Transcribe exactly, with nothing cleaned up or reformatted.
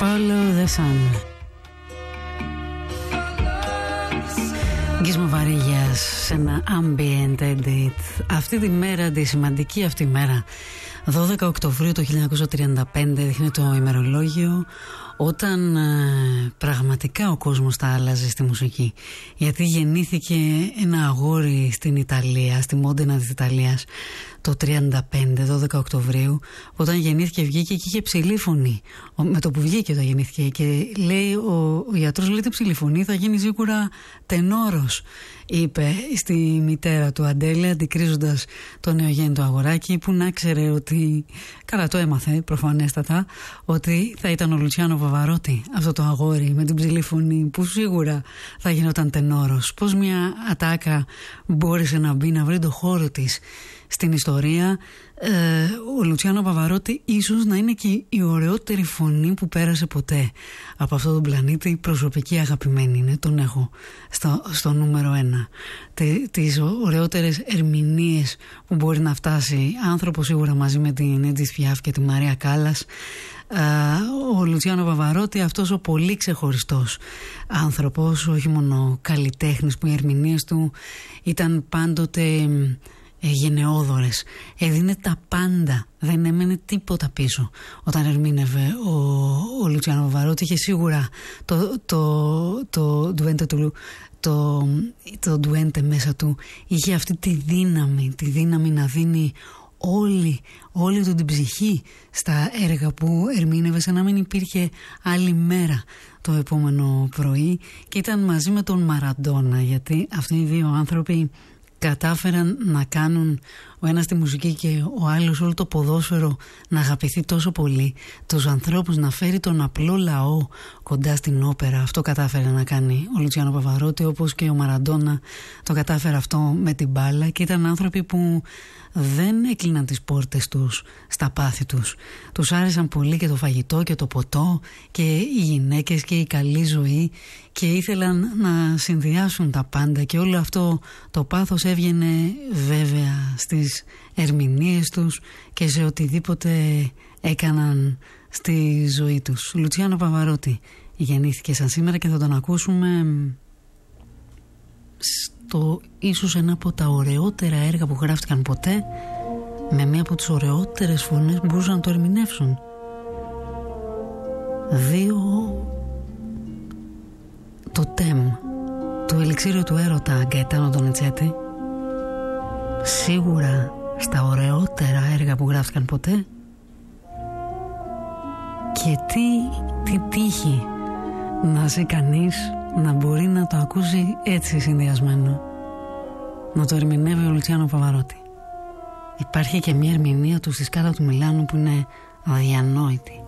Follow the sun. Γκίσμο Βαρύγιας σε ένα ambient edit. Αυτή τη μέρα, τη σημαντική αυτή μέρα, δώδεκα Οκτωβρίου του χίλια εννιακόσια τριάντα πέντε, δείχνει το ημερολόγιο, όταν ε, πραγματικά ο κόσμος τα άλλαζε στη μουσική. Γιατί γεννήθηκε ένα αγόρι στην Ιταλία, στη Μόντενα της Ιταλίας, το τριάντα πέντε, δώδεκα Οκτωβρίου. Όταν γεννήθηκε, βγήκε και είχε ψηλή φωνή. Με το που βγήκε όταν γεννήθηκε, και λέει ο, ο γιατρός, λέει, τι ψηλή φωνή, θα γίνει σίγουρα τενόρος, είπε στη μητέρα του Αντέλε, αντικρίζοντας το νεογέννητο αγοράκι, που να ξέρε ότι, καλά το έμαθε προφανέστατα, ότι θα ήταν ο Λουτσιάνο Παβαρότη, αυτό το αγόρι με την ψηλή φωνή, που σίγουρα θα γινόταν τενόρος. Πώς μια ατάκα μπόρεσε να μπει, να βρει το χώρο της στην ιστορία. ε, ο Λουτσιάνο Παβαρότη ίσως να είναι και η ωραιότερη φωνή που πέρασε ποτέ από αυτόν τον πλανήτη. Προσωπική αγαπημένη είναι, τον έχω στο, στο νούμερο ένα. Τε, τις ωραιότερες ερμηνείες που μπορεί να φτάσει άνθρωπο, σίγουρα μαζί με την Έντζη Πιάφ και τη Μαρία Κάλλας. Uh, ο Λουτσιάνο Παβαρότη, αυτός ο πολύ ξεχωριστός άνθρωπος, όχι μόνο καλλιτέχνης, που οι ερμηνείες του ήταν πάντοτε ε, γενναιόδορες, έδινε τα πάντα, δεν έμενε τίποτα πίσω όταν ερμήνευε ο, ο Λουτσιάνο Παβαρότη. Είχε σίγουρα το, το, το, το, το, το, το ντουέντε μέσα του, είχε αυτή τη δύναμη, τη δύναμη να δίνει όλη, όλη του την ψυχή στα έργα που ερμήνευε, σαν να μην υπήρχε άλλη μέρα το επόμενο πρωί. Και ήταν μαζί με τον Μαραντόνα, γιατί αυτοί οι δύο άνθρωποι κατάφεραν να κάνουν, ο ένας τη μουσική και ο άλλος όλο το ποδόσφαιρο, να αγαπηθεί τόσο πολύ, τους ανθρώπους, να φέρει τον απλό λαό κοντά στην όπερα. Αυτό κατάφερε να κάνει ο Λουτσιάνο Παβαρότη, όπως και ο Μαραντόνα το κατάφερε αυτό με την μπάλα. Και ήταν άνθρωποι που δεν έκλειναν τις πόρτες τους στα πάθη τους. Τους άρεσαν πολύ και το φαγητό και το ποτό και οι γυναίκες και η καλή ζωή, και ήθελαν να συνδυάσουν τα πάντα, και όλο αυτό το πάθος έβγαινε βέβαια στις ερμηνείες τους και σε οτιδήποτε έκαναν στη ζωή τους. Λουτσιάνο Παβαρότη γεννήθηκε σαν σήμερα και θα τον ακούσουμε στο ίσως ένα από τα ωραιότερα έργα που γράφτηκαν ποτέ, με μία από τις ωραιότερες φωνές που μπορούσαν να το ερμηνεύσουν. Δύο, το τέμ, το ελιξίριο του έρωτα, Γκαετάνο Ντονιτσέτη, σίγουρα στα ωραιότερα έργα που γράφτηκαν ποτέ. Και τι, τι τύχη να ζει κανείς να μπορεί να το ακούσει έτσι συνδυασμένο, να το ερμηνεύει ο Λουτσιάνο Παβαρότη. Υπάρχει και μια ερμηνεία του στη Σκάλα του Μιλάνου που είναι αδιανόητη.